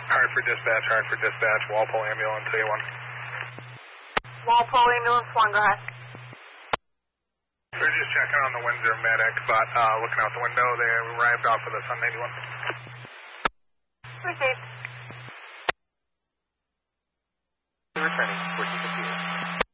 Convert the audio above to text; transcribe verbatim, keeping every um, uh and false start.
Hartford dispatch, Hartford dispatch, Walpole ambulance A one. Walpole ambulance one, go ahead. We're just checking on the Windsor medic, but uh, looking out the window, they arrived off of the Sun ninety-one. Received. Returning, fourteen fifty.